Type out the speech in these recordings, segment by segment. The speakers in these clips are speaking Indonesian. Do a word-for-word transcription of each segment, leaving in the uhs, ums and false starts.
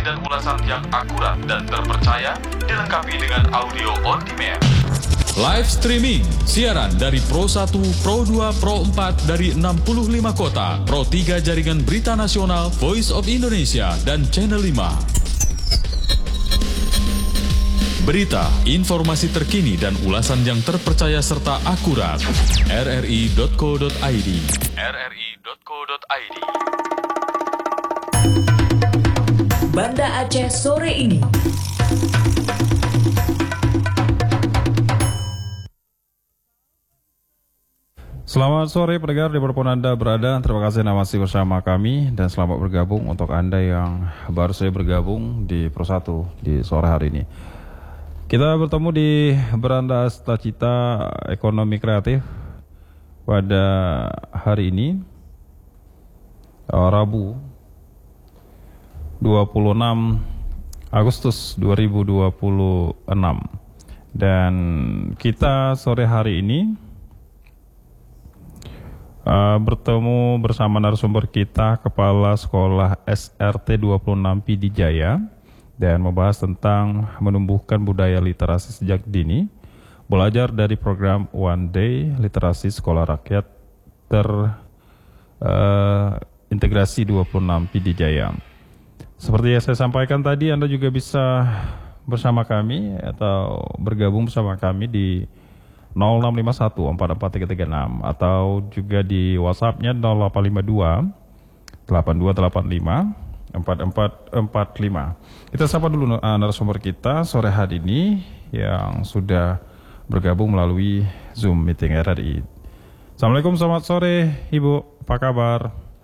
dan ulasan yang akurat dan terpercaya, dilengkapi dengan audio on demand. Live streaming, siaran dari Pro satu, Pro dua, Pro empat dari enam puluh lima kota, Pro tiga Jaringan Berita Nasional, Voice of Indonesia, dan Channel lima. Berita, informasi terkini dan ulasan yang terpercaya serta akurat. r r i dot co dot i d r r i dot co dot i d Banda Aceh sore ini. Selamat sore pendengar dimanapun Anda berada. Terima kasih Anda masih bersama kami dan selamat bergabung untuk Anda yang baru saja bergabung di Pro satu di sore hari ini. Kita bertemu di Beranda Cita-Cita Ekonomi Kreatif pada hari ini, Rabu dua puluh enam Agustus dua ribu dua puluh enam. Dan kita sore hari ini uh, bertemu bersama narasumber kita, Kepala Sekolah S R T dua puluh enam Pidijaya, dan membahas tentang menumbuhkan budaya literasi sejak dini, belajar dari program One Day Literasi Sekolah Rakyat Terintegrasi uh, dua puluh enam Pidijaya. Seperti yang saya sampaikan tadi, Anda juga bisa bersama kami atau bergabung bersama kami di nol enam lima satu empat empat tiga tiga enam atau juga di WhatsApp-nya nol delapan lima dua delapan dua delapan lima empat empat empat lima. Kita sapa dulu uh, narasumber kita sore hari ini yang sudah bergabung melalui Zoom Meeting R R I. Assalamualaikum, selamat sore Ibu, apa kabar?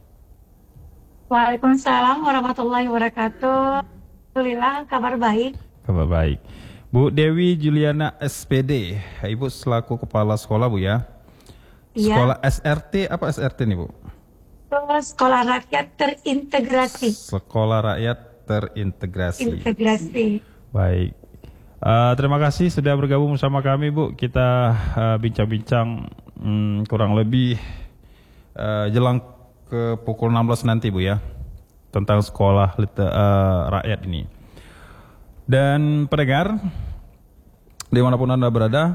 Waalaikumsalam warahmatullahi wabarakatuh. Alhamdulillah, kabar baik. Kabar baik. Bu Dewi Juliana S P D, Ibu selaku kepala sekolah Bu ya? Iya. Sekolah S R T apa S R T nih Bu? Sekolah Rakyat Terintegrasi. Sekolah Rakyat Terintegrasi. Integrasi. Baik. Uh, terima kasih sudah bergabung bersama kami Bu. Kita uh, bincang-bincang hmm, kurang lebih uh, jelang ke pukul enam belas nanti Bu ya, tentang sekolah liter, uh, rakyat ini. Dan pendengar dimanapun Anda berada,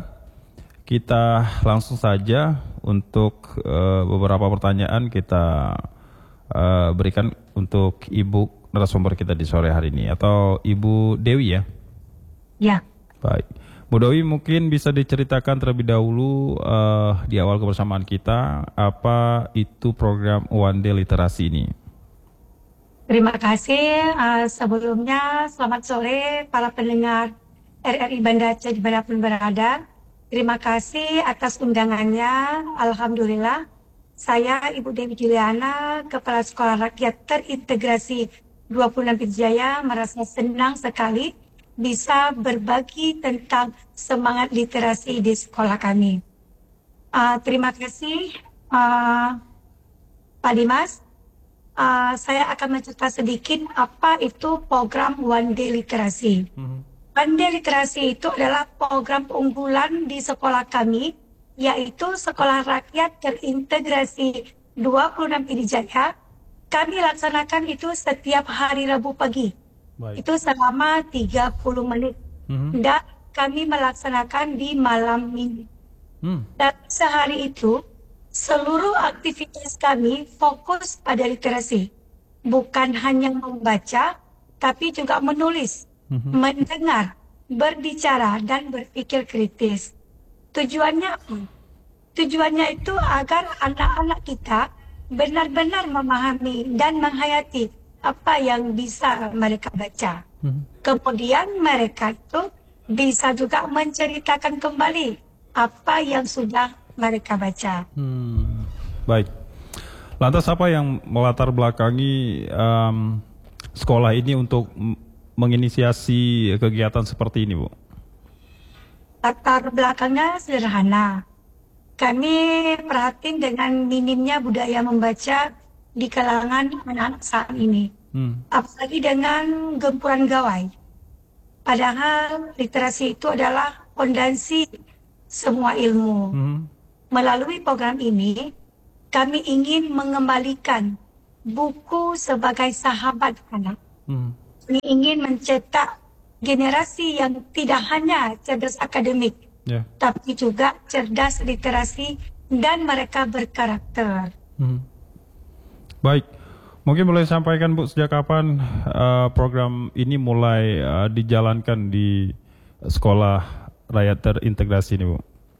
kita langsung saja untuk uh, beberapa pertanyaan kita uh, berikan untuk Ibu narasumber kita di sore hari ini, atau Ibu Dewi ya? Ya. Baik. Bu Dewi, mungkin bisa diceritakan terlebih dahulu uh, di awal kebersamaan kita, apa itu program One Day Literasi ini? Terima kasih. Uh, sebelumnya selamat sore para pendengar R R I Banda Aceh dimanapun berada. Terima kasih atas undangannya. Alhamdulillah, saya Ibu Dewi Juliana, Kepala Sekolah Rakyat Terintegrasi dua puluh enam Pidijaya, merasa senang sekali bisa berbagi tentang semangat literasi di sekolah kami. Uh, terima kasih uh, Pak Dimas. Uh, saya akan mencerita sedikit apa itu program One Day Literasi. Mm-hmm. One Day Literasi itu adalah program unggulan di sekolah kami, yaitu Sekolah Rakyat Terintegrasi dua puluh enam Pidijaya. Kami laksanakan itu setiap hari Rabu pagi. Baik. Itu selama tiga puluh menit. Mm-hmm. Dan kami melaksanakan di malam minggu. Mm. Dan sehari itu seluruh aktivitas kami fokus pada literasi. Bukan hanya membaca, tapi juga menulis, mm-hmm. mendengar, berbicara, dan berpikir kritis. Tujuannya apa? Tujuannya itu agar anak-anak kita benar-benar memahami dan menghayati apa yang bisa mereka baca. Hmm. Kemudian mereka itu bisa juga menceritakan kembali apa yang sudah mereka baca. Hmm. Baik. Lantas apa yang melatar belakangi um, sekolah ini untuk menginisiasi kegiatan seperti ini, Bu? Latar belakangnya sederhana. Kami perhatiin dengan minimnya budaya membaca di kalangan anak-anak saat ini. Hmm. Apalagi dengan gempuran gawai. Padahal literasi itu adalah fondasi semua ilmu. Hmm. Melalui program ini, kami ingin mengembalikan buku sebagai sahabat anak. Hmm. Kami ingin mencetak generasi yang tidak hanya cerdas akademik, Ya. tapi juga cerdas literasi dan mereka berkarakter. Hmm. Baik, mungkin boleh sampaikan Bu sejak kapan uh, program ini mulai uh, dijalankan di sekolah rakyat terintegrasi ini Bu?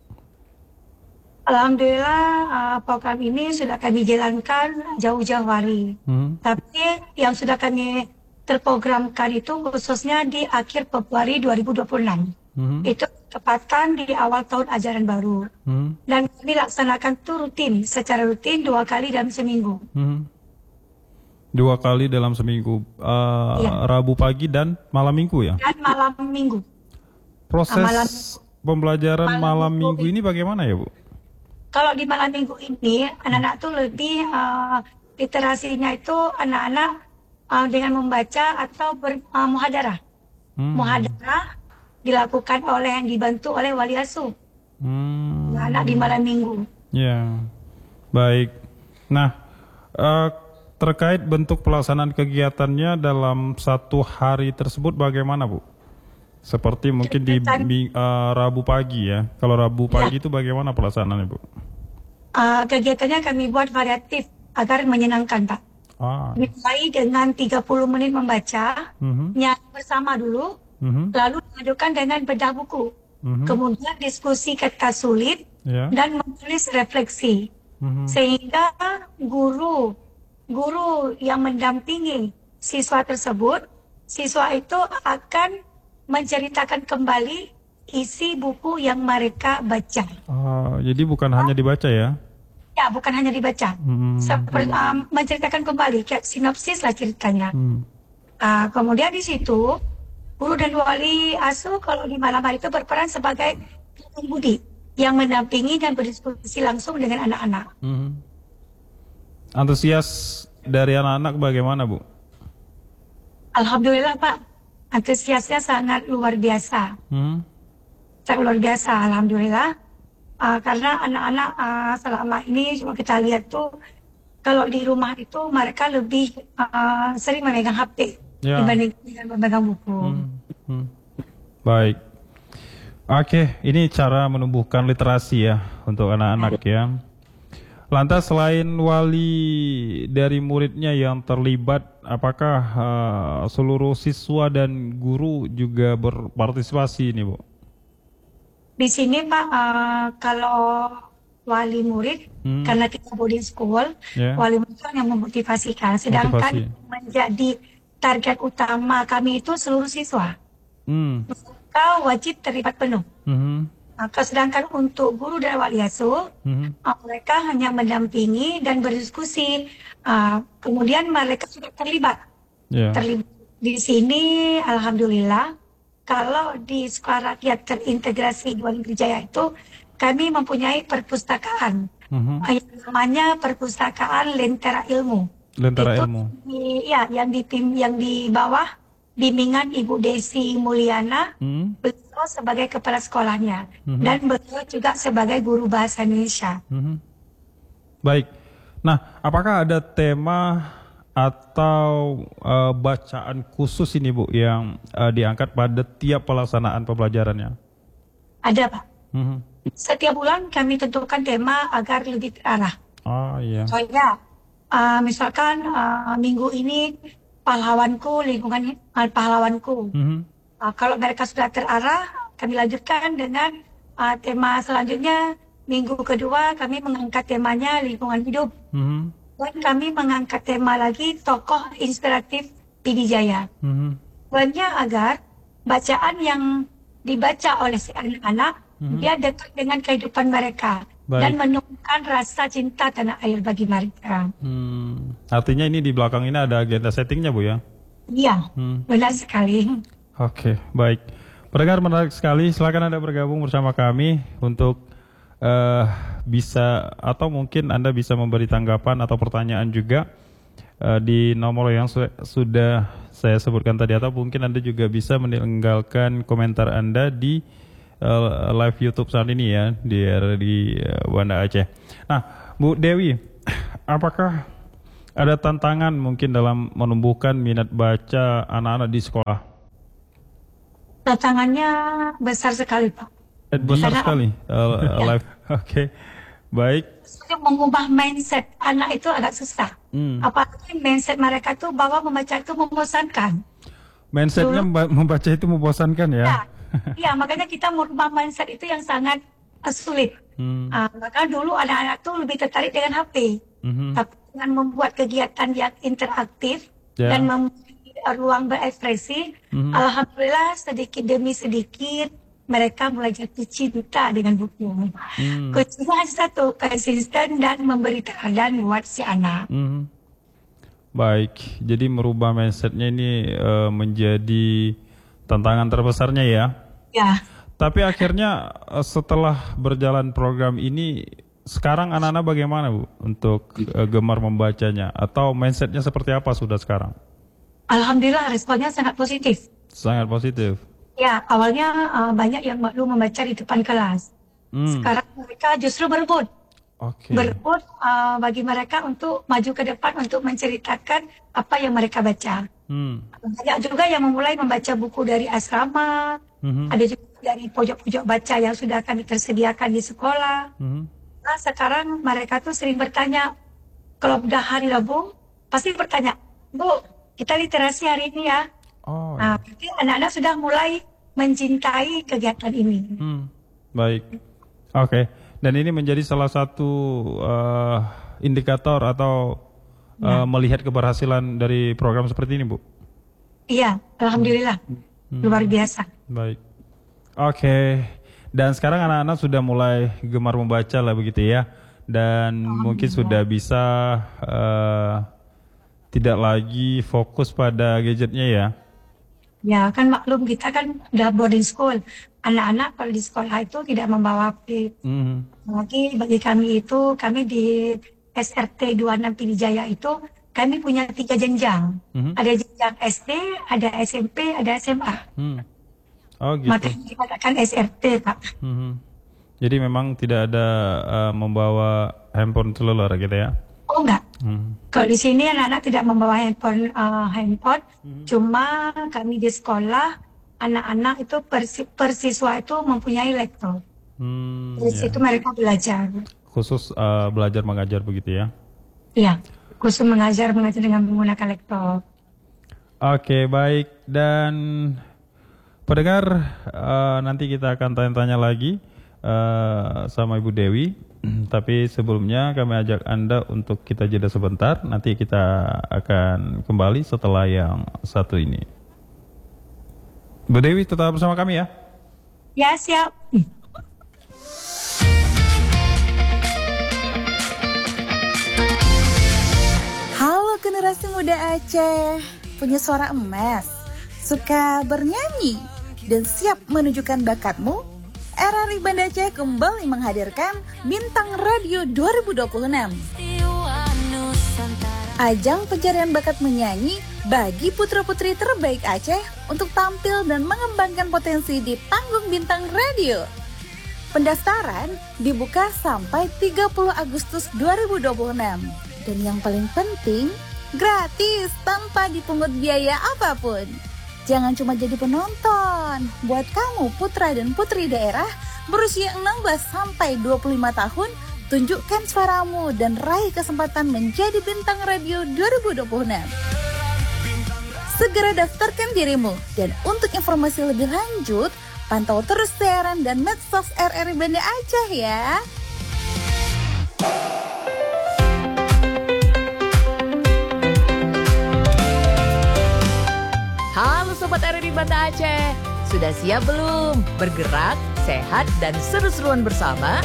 Alhamdulillah uh, program ini sudah kami jalankan jauh-jauh hari. Hmm. Tapi yang sudah kami terprogramkan itu khususnya di akhir Februari dua ribu dua puluh enam. Hmm. Itu tepatan di awal tahun ajaran baru. Hmm. Dan kami laksanakan itu rutin, secara rutin dua kali dalam seminggu. Hmm. Dua kali dalam seminggu, uh, Iya. Rabu pagi dan malam minggu ya? Dan malam minggu. Proses Ah, malam- pembelajaran malam, malam minggu minggu. ini bagaimana ya Bu? Kalau di malam minggu ini, anak-anak tuh lebih uh, literasinya itu anak-anak uh, dengan membaca atau ber, uh, muhadarah. Hmm. Muhadarah dilakukan oleh yang dibantu oleh wali asuh. Hmm. Anak di malam minggu. Ya, baik. Nah, eh, terkait bentuk pelaksanaan kegiatannya dalam satu hari tersebut bagaimana Bu? Seperti mungkin di Kegiatan- mi- eh, Rabu pagi ya. Kalau Rabu pagi itu bagaimana pelaksanaannya Bu? Uh, kegiatannya kami buat variatif agar menyenangkan, Pak. Ah, Dimulai dengan tiga puluh menit membaca, mhm, nyanyi bersama dulu, mhm, lalu dilanjutkan dengan bedah buku. mhm, Kemudian diskusi kata sulit ya, dan menulis refleksi. mhm, Sehingga guru guru yang mendampingi siswa tersebut, siswa itu akan menceritakan kembali isi buku yang mereka baca. Ah, jadi bukan hanya dibaca ya? Ya, bukan hanya dibaca. Hmm, Seperti um, menceritakan kembali, kayak sinopsis lah ceritanya. hmm, Ah, kemudian di situ guru dan wali asuh kalau di malam hari itu berperan sebagai pengemudi yang mendampingi dan berdiskusi langsung dengan anak-anak. mhm. Antusias dari anak-anak bagaimana Bu? Alhamdulillah Pak, antusiasnya sangat luar biasa, Hmm, sangat luar biasa. Alhamdulillah, Ah, karena anak-anak ah, selama ini cuma kita lihat tuh kalau di rumah itu mereka lebih ah, sering memegang H P Ya. dibanding dengan memegang buku. Hmm, hmm. Baik. Oke, ini cara menumbuhkan literasi ya untuk anak-anak ya. Lantas selain wali dari muridnya yang terlibat, apakah eh, seluruh siswa dan guru juga berpartisipasi ini Bu? Di sini Pak, ah, kalau wali murid, Hmm. karena kita boarding school, Ya. wali murid itu yang memotivasikan. Sedangkan Motivasi. menjadi target utama kami itu seluruh siswa. Hmm. Mereka wajib terlibat penuh. Mhm. Maka sedangkan untuk guru dan wali asuh, Mhm. ah, mereka hanya mendampingi dan berdiskusi. Ah, kemudian mereka sudah terlibat. Ya. Terlibat di sini, alhamdulillah. Kalau di sekolah rakyat terintegrasi Dua Negeri Jaya itu, kami mempunyai perpustakaan. Mhm. Ah, yang namanya Perpustakaan Lentera Ilmu. Lentera Itu ilmu. di- ya, yang di tim yang di bawah bimbingan Ibu Desi Mulyana. Hmm. Beliau sebagai kepala sekolahnya Mhm. dan beliau juga sebagai guru bahasa Indonesia. Mhm. Baik. Nah, apakah ada tema atau eh, bacaan khusus ini Bu yang eh, diangkat pada tiap pelaksanaan pembelajarannya? Ada Pak. Mhm. Setiap bulan kami tentukan tema agar lebih terarah. Oh iya. Contohnya, uh, misalkan uh, minggu ini pahlawanku, lingkungan uh, pahlawanku. Mhm. Uh, kalau mereka sudah terarah, kami lanjutkan dengan uh, tema selanjutnya. Minggu kedua kami mengangkat temanya lingkungan hidup. Mhm. Dan kami mengangkat tema lagi tokoh inspiratif P D Jaya. Mhm. Tujuannya agar bacaan yang dibaca oleh si anak-anak dia dekat dengan kehidupan mereka. Baik. Dan menumbuhkan rasa cinta tanah air bagi mereka. Hmm. Artinya ini di belakang ini ada agenda settingnya Bu ya? Iya, Hmm. benar sekali. Oke, baik. Pendengar menarik sekali. Silakan Anda bergabung bersama kami untuk eh, bisa atau mungkin Anda bisa memberi tanggapan atau pertanyaan juga eh, di nomor yang su- sudah saya sebutkan tadi, atau mungkin Anda juga bisa meninggalkan komentar Anda di eh, live YouTube saat ini ya di di eh, Banda Aceh. Nah, Bu Dewi, apakah ada tantangan mungkin dalam menumbuhkan minat baca anak-anak di sekolah? Tantangannya besar sekali, Pak. Eh, besar Karena- sekali. Uh, Ya. live. Oke, baik. Maksudnya mengubah mindset anak itu agak susah. Hmm. Apalagi mindset mereka tuh bahwa membaca itu membosankan. Mindsetnya memba- membaca itu membosankan ya. Ya, ya makanya kita merubah mindset itu yang sangat uh, sulit. Hmm. Ah, maka dulu anak-anak tuh lebih tertarik dengan H P. Mhm. Tapi dengan membuat kegiatan yang interaktif Ya. dan memberi ruang berekspresi, Mhm. alhamdulillah sedikit demi sedikit mereka mulai jatuh cinta dengan buku. Hmm. Kuncinya hanya satu, konsisten dan memberi teladan buat si anak. Mhm. Baik, jadi merubah mindsetnya ini eh, menjadi tantangan terbesarnya ya. Ya, Tapi akhirnya eh, setelah berjalan program ini, sekarang anak-anak bagaimana Bu untuk eh, gemar membacanya? Atau mindsetnya seperti apa sudah sekarang? alhamdulillah responnya sangat positif. Sangat positif. Ya, awalnya uh, banyak yang malu membaca di depan kelas. Hmm. Sekarang mereka justru berebut. Oke. Berebut uh, bagi mereka untuk maju ke depan untuk menceritakan apa yang mereka baca. Hmm. Banyak juga yang memulai membaca buku dari asrama, Mhm. ada juga dari pojok-pojok baca yang sudah kami tersediakan di sekolah. Mhm. Nah, sekarang mereka tuh sering bertanya, kalau udah hari Rabu, pasti bertanya, Bu, kita literasi hari ini ya. Oh. Nah, berarti anak-anak sudah mulai mencintai kegiatan ini. Hmm. Baik. Oke. Dan ini menjadi salah satu eh, indikator atau eh, melihat keberhasilan dari program seperti ini, Bu. Iya, alhamdulillah, luar biasa. Baik. Oke. Dan sekarang anak-anak sudah mulai gemar membaca lah begitu ya. Dan mungkin sudah bisa eh, tidak lagi fokus pada gadgetnya ya. Ya, kan maklum kita kan udah boarding school. Anak-anak kalau di sekolah itu tidak membawa H P. Mhm. Lagi bagi kami itu, kami di S R T dua puluh enam Pidijaya itu, kami punya tiga jenjang. Mhm. Ada jenjang S D, ada S M P, ada S M A. Hmm. Oh gitu. Makanya dikatakan S R T, Pak. Mhm. Jadi memang tidak ada eh, membawa handphone seluler gitu ya. Oh enggak. Hmm. Kalau di sini anak-anak tidak membawa handphone, uh, handphone. Cuma kami di sekolah, anak-anak itu persi- persiswa itu mempunyai laptop. Hmm, Dari ya. situ mereka belajar. Khusus eh, belajar mengajar begitu ya. Iya, khusus mengajar mengajar dengan menggunakan laptop. Oke, baik. Dan pendengar, eh, nanti kita akan tanya-tanya lagi eh, sama Ibu Dewi. Tapi sebelumnya kami ajak Anda untuk kita jeda sebentar. Nanti kita akan kembali setelah yang satu ini. Bu Dewi tetap bersama kami ya. Ya, siap. Halo generasi muda Aceh, punya suara emas, suka bernyanyi, dan siap menunjukkan bakatmu? R R I Banda Aceh kembali menghadirkan Bintang Radio dua ribu dua puluh enam. Ajang pencarian bakat menyanyi bagi putra-putri terbaik Aceh untuk tampil dan mengembangkan potensi di panggung Bintang Radio. Pendaftaran dibuka sampai tiga puluh Agustus dua ribu dua puluh enam. Dan yang paling penting, gratis tanpa dipungut biaya apapun. Jangan cuma jadi penonton. Buat kamu putra dan putri daerah berusia enam belas sampai dua puluh lima tahun, tunjukkan suaramu dan raih kesempatan menjadi bintang radio dua ribu dua puluh enam. Segera daftarkan dirimu, dan untuk informasi lebih lanjut, pantau terus siaran dan medsos R R I Banda Aceh ya. Halo Sobat R R I Banda Aceh, sudah siap belum bergerak, sehat, dan seru-seruan bersama?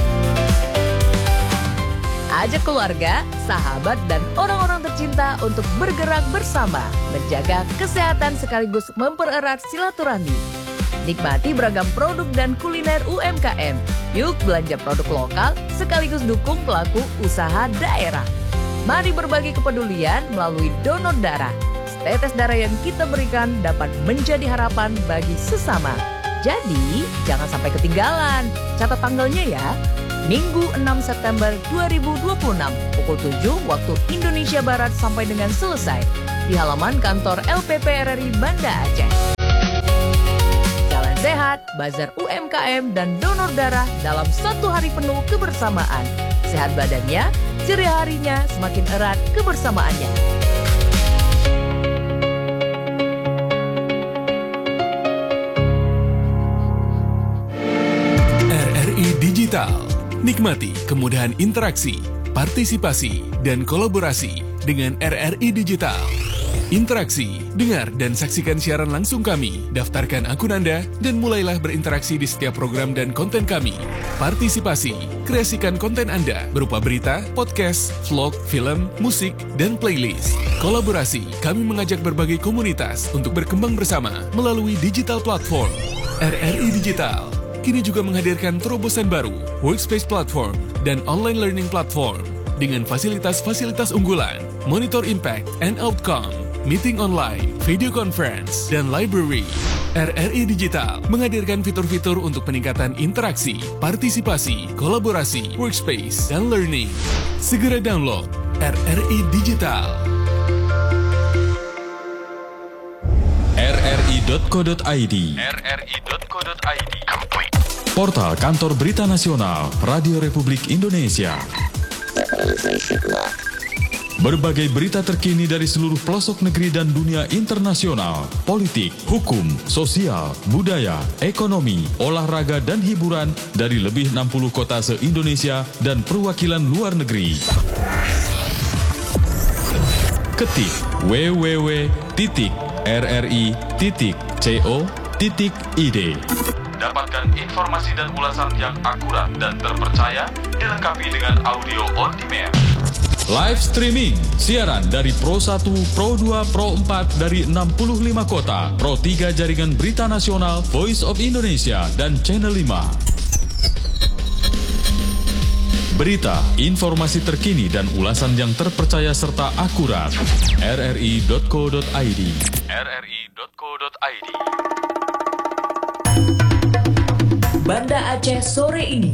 Ajak keluarga, sahabat, dan orang-orang tercinta untuk bergerak bersama, menjaga kesehatan sekaligus mempererat silaturahmi. Nikmati beragam produk dan kuliner U M K M. Yuk belanja produk lokal sekaligus dukung pelaku usaha daerah. Mari berbagi kepedulian melalui donor darah. Tetes darah yang kita berikan dapat menjadi harapan bagi sesama. Jadi, jangan sampai ketinggalan. Catat tanggalnya ya. Minggu enam September dua ribu dua puluh enam, pukul tujuh waktu Indonesia Barat sampai dengan selesai di halaman kantor L P P R R I Banda Aceh. Jalan sehat, bazar U M K M, dan donor darah dalam satu hari penuh kebersamaan. Sehat badannya, ceria harinya, semakin erat kebersamaannya. R R I Digital. Nikmati kemudahan interaksi, partisipasi, dan kolaborasi dengan R R I Digital. Interaksi, dengar dan saksikan siaran langsung kami, daftarkan akun Anda, dan mulailah berinteraksi di setiap program dan konten kami. Partisipasi, kreasikan konten Anda berupa berita, podcast, vlog, film, musik, dan playlist. Kolaborasi, kami mengajak berbagai komunitas untuk berkembang bersama melalui digital platform. R R I Digital kini juga menghadirkan terobosan baru, workspace platform, dan online learning platform dengan fasilitas-fasilitas unggulan, monitor impact and outcome, meeting online, video conference, dan library. R R I Digital menghadirkan fitur-fitur untuk peningkatan interaksi, partisipasi, kolaborasi, workspace, dan learning. Segera download R R I Digital. r r i dot co dot i d r r i dot co dot i d Portal Kantor Berita Nasional Radio Republik Indonesia. Berbagai berita terkini dari seluruh pelosok negeri dan dunia internasional, politik, hukum, sosial, budaya, ekonomi, olahraga, dan hiburan dari lebih enam puluh kota se-Indonesia dan perwakilan luar negeri. Ketik w w w titik r r i titik co titik i d. Dapatkan informasi dan ulasan yang akurat dan terpercaya, dilengkapi dengan audio on demand. Live streaming, siaran dari Pro satu, Pro dua, Pro empat dari enam puluh lima kota, Pro tiga Jaringan Berita Nasional, Voice of Indonesia, dan Channel lima. Berita, informasi terkini dan ulasan yang terpercaya serta akurat. r r i dot co dot i d r r i dot co dot i d Banda Aceh sore ini.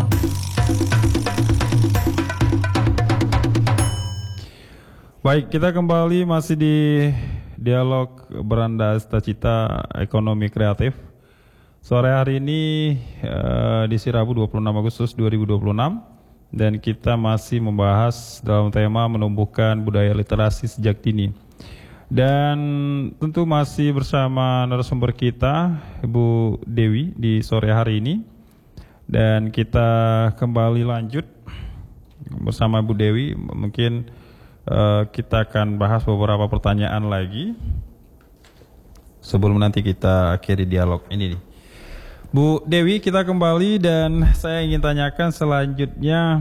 Baik, kita kembali masih di dialog Beranda Cita-Cita Ekonomi Kreatif. Sore hari ini uh, di Rabu dua puluh enam Agustus dua ribu dua puluh enam, dan kita masih membahas dalam tema menumbuhkan budaya literasi sejak dini. Dan tentu masih bersama narasumber kita Ibu Dewi di sore hari ini. Dan kita kembali lanjut bersama Bu Dewi. Mungkin uh, kita akan bahas beberapa pertanyaan lagi sebelum nanti kita akhiri dialog ini. Bu Dewi, kita kembali dan saya ingin tanyakan selanjutnya,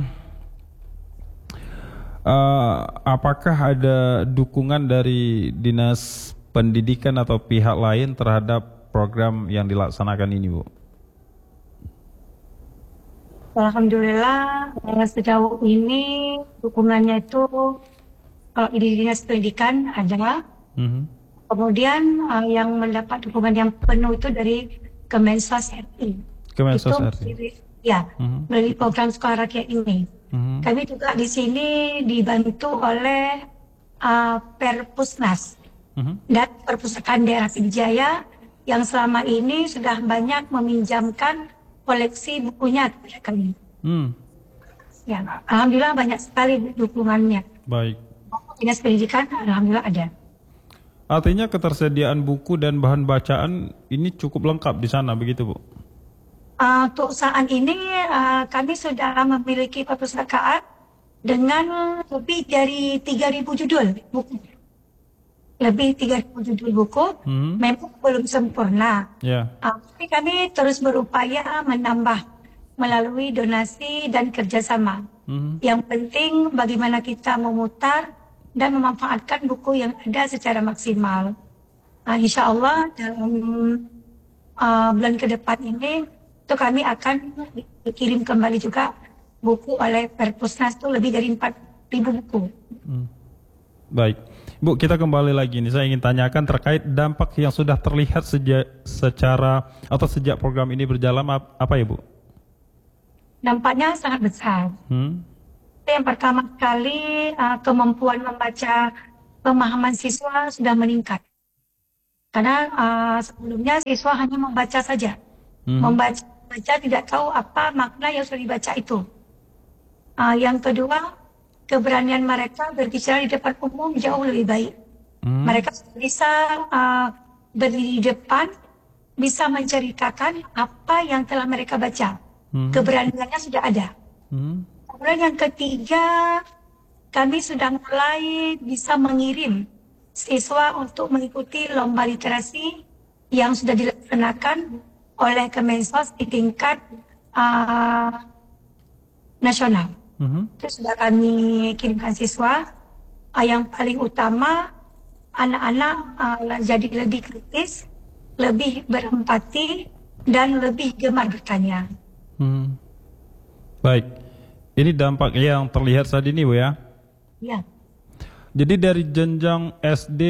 uh, apakah ada dukungan dari Dinas Pendidikan atau pihak lain terhadap program yang dilaksanakan ini, Bu? Alhamdulillah, sejauh ini dukungannya itu kalau di Dinas Pendidikan ada. Mm-hmm. Kemudian uh, yang mendapat dukungan yang penuh itu dari Kemensos R I. Kemensos R I. Ya, mm-hmm. melalui program Sekolah Rakyat ini. Mm-hmm. Kami juga di sini dibantu oleh uh, Perpusnas mm-hmm. dan Perpustakaan Daerah Pidijaya yang selama ini sudah banyak meminjamkan koleksi bukunya kepada kami. Hmm. Ya, alhamdulillah banyak sekali dukungannya. Baik. Dinas Pendidikan alhamdulillah ada. Artinya ketersediaan buku dan bahan bacaan ini cukup lengkap di sana, begitu, Bu? Uh, untuk saat ini uh, kami sudah memiliki perpustakaan dengan lebih dari tiga ribu judul buku. Lebih tiga ribu judul buku, hmm. memang belum sempurna. Yeah. Uh, tapi kami terus berupaya menambah melalui donasi dan kerjasama. Hmm. Yang penting bagaimana kita memutar dan memanfaatkan buku yang ada secara maksimal. Uh, insya Allah dalam uh, bulan ke depan ini, itu kami akan dikirim kembali juga buku oleh Perpusnas itu lebih dari empat ribu buku. Hmm. Baik. Bu, kita kembali lagi nih. Saya ingin tanyakan terkait dampak yang sudah terlihat sejak secara atau sejak program ini berjalan apa ya, Bu? dampaknya sangat besar. Hmm. Yang pertama kali uh, kemampuan membaca pemahaman siswa sudah meningkat. Karena uh, sebelumnya siswa hanya membaca saja. Hmm. Membaca, membaca tidak tahu apa makna yang sudah dibaca itu. Uh, yang kedua, keberanian mereka berbicara di depan umum jauh lebih baik. Hmm. Mereka bisa uh, berdiri di depan, bisa menceritakan apa yang telah mereka baca. Hmm. Keberaniannya sudah ada. Hmm. Kemudian yang ketiga, kami sudah mulai bisa mengirim siswa untuk mengikuti lomba literasi yang sudah dilaksanakan oleh Kemensos di tingkat uh, nasional. Hmm. Itu sudah kami kirimkan siswa. Uh, yang paling utama, anak-anak uh, jadi lebih kritis, lebih berempati, dan lebih gemar bertanya. Hmm. Baik, ini dampak yang terlihat saat ini, Bu ya? Ya. Jadi dari jenjang S D,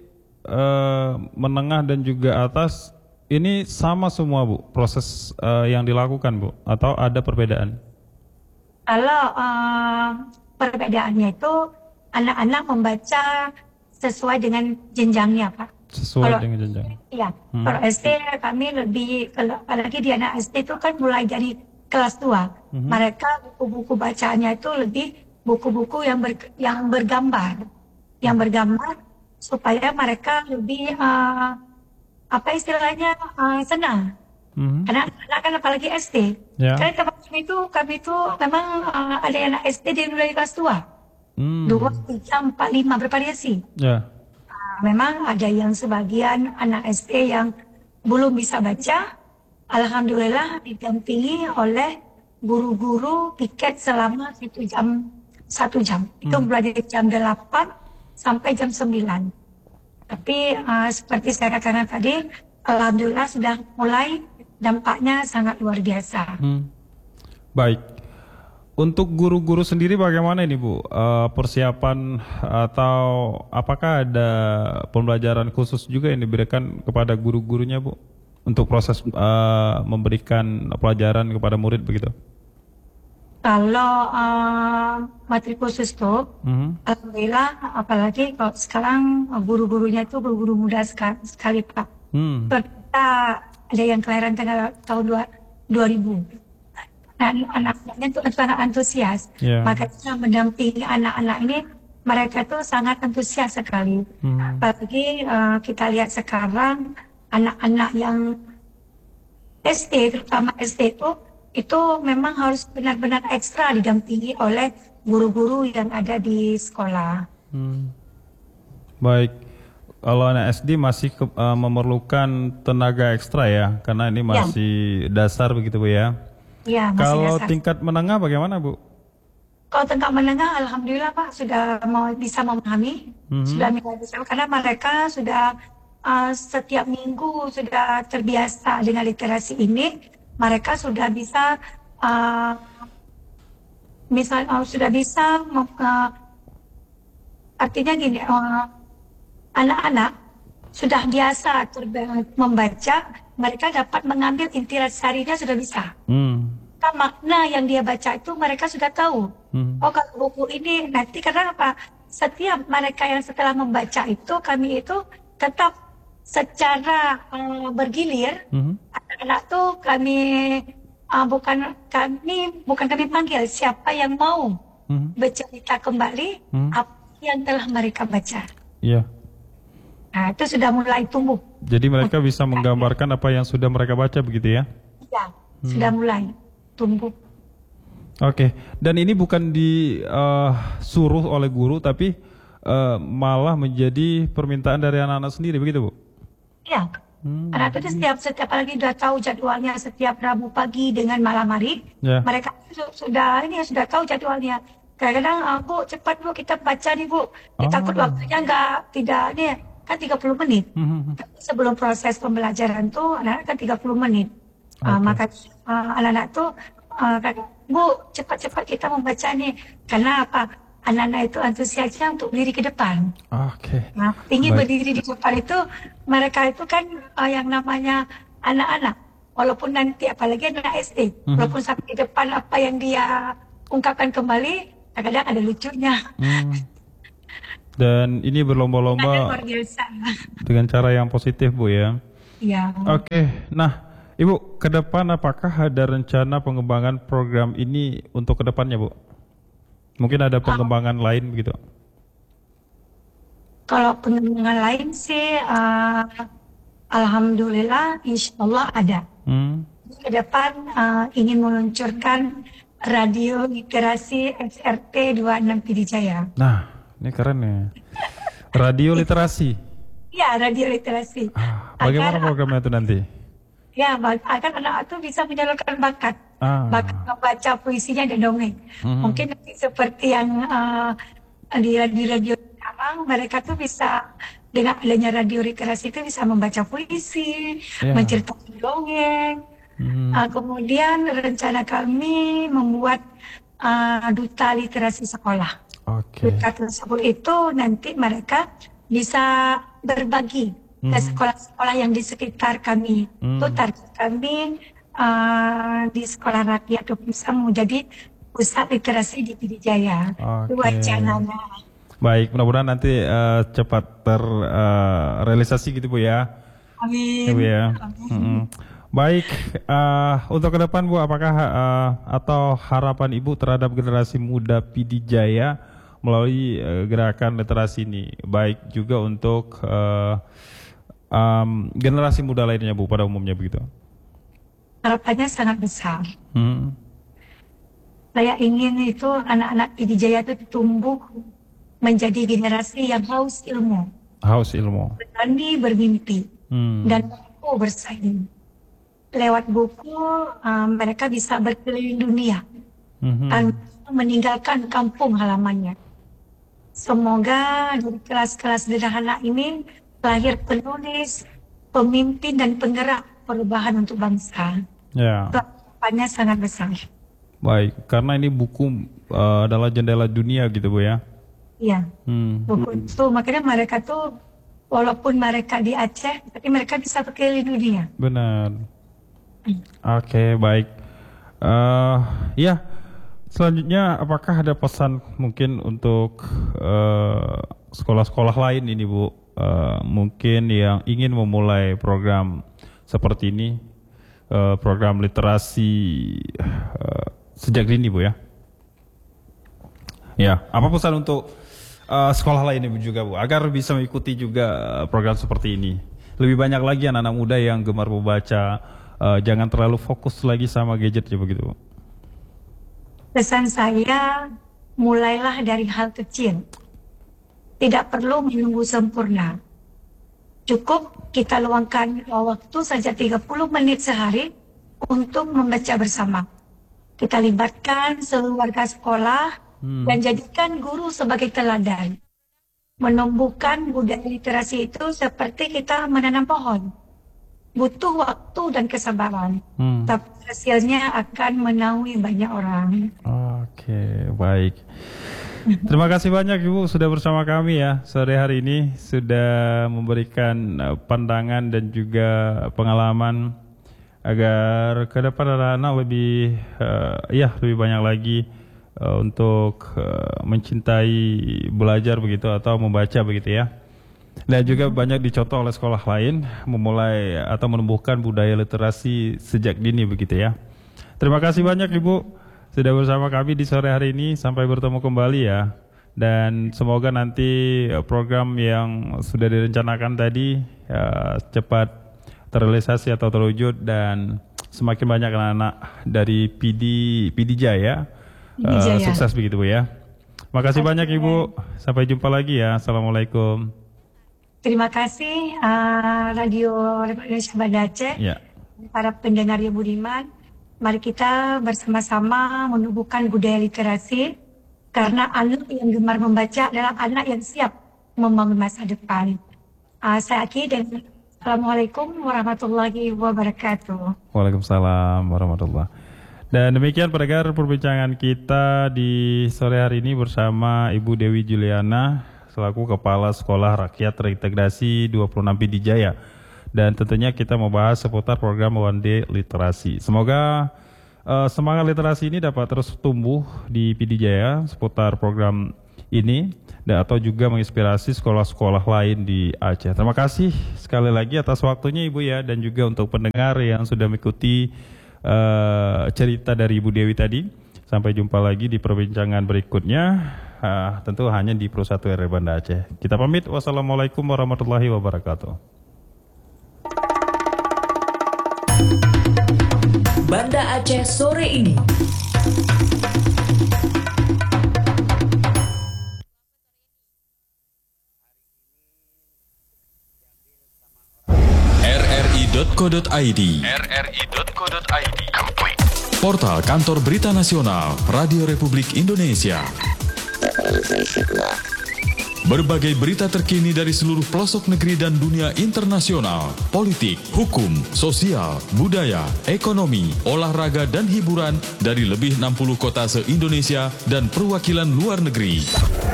uh, menengah dan juga atas, ini sama semua, Bu, proses uh, yang dilakukan, Bu? Atau ada perbedaan? Kalau uh, perbedaannya itu, anak-anak membaca sesuai dengan jenjangnya, Pak. Sesuai kalau, dengan jenjang. Iya. Hmm. Kalau S D kami lebih, kalau apalagi di anak S D itu kan mulai dari kelas dua. Hmm. Mereka buku-buku bacaannya itu lebih buku-buku yang ber, yang bergambar, yang bergambar supaya mereka lebih uh, apa istilahnya uh, senang. Hmm. Karena anak kan apalagi S D. Ya. Karena tempat kami itu kami itu memang uh, ada anak S D dari mulai kelas dua. Hmm. Dua, tiga, empat, lima bervariasi. Ya. Uh, memang ada yang sebagian anak S D yang belum bisa baca. Alhamdulillah didampingi oleh guru-guru piket selama satu jam. Satu jam. Hmm. Itu mulai dari jam delapan sampai jam sembilan. Tapi uh, seperti saya katakan tadi, alhamdulillah sudah mulai dampaknya sangat luar biasa. Hmm. Baik. Untuk guru-guru sendiri bagaimana ini, Bu? Uh, persiapan atau apakah ada pembelajaran khusus juga yang diberikan kepada guru-gurunya, Bu? Untuk proses uh, memberikan pelajaran kepada murid begitu? Kalau uh, materi khusus tuh, mm-hmm. alhamdulillah, apalagi kalau sekarang guru-gurunya itu guru-guru muda sekali, sekali Pak. Mm. Kita ada yang kelahiran tahun dua ribu. Dan anak-anaknya itu sangat antusias. Yeah. Makanya mendampingi anak-anak ini, mereka itu sangat antusias sekali. Hmm. Apalagi uh, kita lihat sekarang, anak-anak yang S D, terutama S D itu, itu memang harus benar-benar ekstra didampingi oleh guru-guru yang ada di sekolah. Hmm. Baik. Kalau anak S D masih ke, uh, memerlukan tenaga ekstra ya, karena ini masih ya. dasar begitu Bu ya? Ya, masih Kalau dasar. tingkat menengah bagaimana, Bu? Kalau tingkat menengah, alhamdulillah Pak sudah mau bisa memahami, mm-hmm. sudah bisa karena mereka sudah uh, setiap minggu sudah terbiasa dengan literasi ini, mereka sudah bisa, uh, misal uh, sudah bisa, uh, artinya gini, uh, anak-anak sudah biasa terbiasa membaca, mereka dapat mengambil intisarinya sudah bisa. Hmm. Makna yang dia baca itu mereka sudah tahu. Hmm. Oh kalau buku ini nanti karena apa? Setiap mereka yang setelah membaca itu kami itu tetap secara uh, bergilir. Hmm. Anak-anak tuh kami uh, bukan kami bukan kami panggil siapa yang mau hmm. bercerita kembali hmm. apa yang telah mereka baca. Iya. Yeah. Nah, itu sudah mulai tumbuh. Jadi mereka bisa menggambarkan apa yang sudah mereka baca begitu ya? Iya, hmm. sudah mulai tumbuh. Oke, dan ini bukan disuruh uh, oleh guru, tapi uh, malah menjadi permintaan dari anak-anak sendiri, begitu Bu? Iya, hmm. anak itu setiap, setiap lagi sudah tahu jadwalnya setiap Rabu pagi dengan malam hari. Yeah. Mereka sudah ini sudah tahu jadwalnya. Kadang-kadang, uh, Bu cepat Bu kita baca nih Bu. Kita takut oh. waktunya enggak, tidak nih. Kan tiga puluh menit. Mm-hmm. Sebelum proses pembelajaran tuh anak-anak kan tiga puluh menit. Okay. Uh, maka uh, anak-anak tuh uh, Bu cepat-cepat kita membaca nih. Karena apa? Anak-anak itu antusiasnya untuk berdiri ke depan. Oke. Okay. Nah, ingin berdiri di depan itu mereka itu kan uh, yang namanya anak-anak. walaupun nanti apalagi anak S D, Mhm. walaupun sampai di depan apa yang dia ungkapkan kembali, kadang-kadang ada lucunya. Hmm. Dan ini Kadang berlomba-lomba luar biasa. dengan cara yang positif, Bu ya. Ya. Oke, nah Ibu, ke depan apakah ada rencana pengembangan program ini untuk ke depannya, Bu? Mungkin ada pengembangan lain begitu? Kalau pengembangan lain sih, uh, alhamdulillah, insya Allah ada. Hmm. Ke depan uh, ingin meluncurkan radio literasi S R T dua puluh enam Pidijaya. Nah, ini keren ya. Radio literasi. Ya, radio literasi. Ah, bagaimana Agar, programnya itu nanti? ya, agar anak itu bisa menyalurkan bakat. Ah. Bakat membaca puisinya dan dongeng. Mhm. Mungkin nanti seperti yang uh, di radio sekarang, mereka tuh bisa dengan adanya radio literasi itu bisa membaca puisi, Ya. menceritakan dongeng. Hmm. Uh, kemudian rencana kami membuat uh, duta literasi sekolah. Oke. Duta tersebut itu nanti mereka bisa berbagi ke Hmm. sekolah-sekolah yang di sekitar kami. Hmm. Itu target kami uh, di sekolah rakyat itu bisa menjadi pusat literasi di Pidijaya. Itu Oke. wacananya. Baik, mudah-mudahan nanti eh, cepat terrealisasi gitu Bu ya. Amin. Ya, Bu ya. Mm-mm. Baik, eh, untuk ke depan Bu, apakah eh, atau harapan Ibu terhadap generasi muda Pidijaya melalui eh, gerakan literasi ini, baik juga untuk eh, em, generasi muda lainnya Bu pada umumnya begitu? Harapannya sangat besar. Hmm. Saya ingin itu anak-anak Pidijaya itu tumbuh menjadi generasi yang haus ilmu, Haus ilmu. berani bermimpi, Hmm. dan mampu bersaing. Lewat buku, uh, mereka bisa berkeliling dunia Mhm. tanpa meninggalkan kampung halamannya. Semoga dari kelas-kelas sederhana ini lahir penulis, pemimpin, dan penggerak perubahan untuk bangsa. Ya. Harapannya sangat besar. Baik, karena ini buku eh, adalah jendela dunia gitu Bu ya. Iya, Hmm. buku itu makanya mereka tuh walaupun mereka di Aceh, tapi mereka bisa berkeliling dunia. Benar. Oke, baik. Eh, ya, selanjutnya apakah ada pesan mungkin untuk eh, sekolah-sekolah lain ini Bu, Eh, mungkin yang ingin memulai program seperti ini, eh, program literasi eh, sejak dini Bu ya? Ya, apa pesan untuk eh, sekolah lain Ibu juga Bu, agar bisa mengikuti juga eh, program seperti ini? Lebih banyak lagi anak-anak muda yang gemar membaca, eh, jangan terlalu fokus lagi sama gadget ya begitu Bu. Pesan saya, mulailah dari hal kecil. Tidak perlu menunggu sempurna. Cukup kita luangkan waktu saja tiga puluh menit sehari untuk membaca bersama. Kita libatkan seluruh warga sekolah Hmm. dan jadikan guru sebagai teladan. Menumbuhkan budaya literasi itu seperti kita menanam pohon. Butuh waktu dan kesabaran. Hmm. Tapi hasilnya akan menaungi banyak orang. Oke, baik. Terima kasih banyak Ibu sudah bersama kami ya sore hari ini, sudah memberikan eh, pandangan dan juga pengalaman agar ke depan anak-anak lebih eh, ya lebih banyak lagi eh, untuk eh, mencintai belajar begitu atau membaca begitu ya. Dan juga banyak dicontoh oleh sekolah lain memulai atau menumbuhkan budaya literasi sejak dini begitu ya. Terima kasih banyak Ibu sudah bersama kami di sore hari ini. Sampai bertemu kembali ya. Dan semoga nanti program yang sudah direncanakan tadi ya, cepat terrealisasi atau terwujud dan semakin banyak anak-anak dari P D Pidijaya uh, sukses begitu Bu ya. Makasih banyak Ibu. Sampai jumpa lagi ya. Assalamualaikum. Terima kasih uh, Radio Republik Indonesia Banda Aceh, Ya. para pendengar yang budiman. Mari kita bersama-sama menumbuhkan budaya literasi, karena anak yang gemar membaca adalah anak yang siap membangun masa depan. Uh, saya akhiri dan Assalamualaikum warahmatullahi wabarakatuh. Waalaikumsalam warahmatullahi. Dan demikian pendengar perbincangan kita di sore hari ini bersama Ibu Dewi Juliana selaku Kepala Sekolah Rakyat Terintegrasi dua puluh enam Pidijaya Dan tentunya kita membahas seputar program One Day Literasi. Semoga uh, semangat literasi ini dapat terus tumbuh di P D Jaya seputar program ini dan atau juga menginspirasi sekolah-sekolah lain di Aceh. Terima kasih sekali lagi atas waktunya Ibu ya, dan juga untuk pendengar yang sudah mengikuti uh, cerita dari Ibu Dewi tadi. Sampai jumpa lagi di perbincangan berikutnya, uh, tentu hanya di Pro satu R R I Banda Aceh. Kita pamit, wassalamualaikum warahmatullahi wabarakatuh. Banda Aceh sore ini. R R I dot co dot I D R R I dot co dot I D Portal Kantor Berita Nasional Radio Republik Indonesia. Berbagai berita terkini dari seluruh pelosok negeri dan dunia internasional, politik, hukum, sosial, budaya, ekonomi, olahraga, dan hiburan dari lebih enam puluh kota se-Indonesia dan perwakilan luar negeri.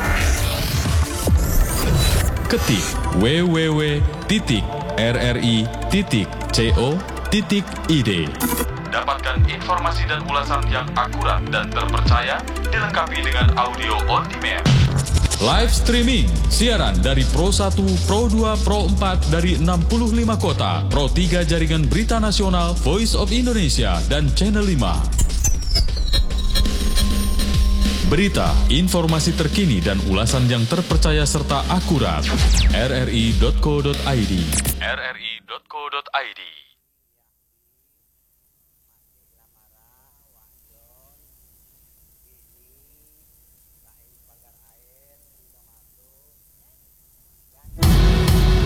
Ketik w w w titik r r i titik co titik i d. Dapatkan informasi dan ulasan yang akurat dan terpercaya, dilengkapi dengan audio on demand. Live streaming, siaran dari Pro satu, Pro dua, Pro empat dari enam puluh lima kota, Pro tiga Jaringan Berita Nasional, Voice of Indonesia, dan Channel lima. Berita, informasi terkini dan ulasan yang terpercaya serta akurat. r r i dot co dot i d r r i dot co dot i d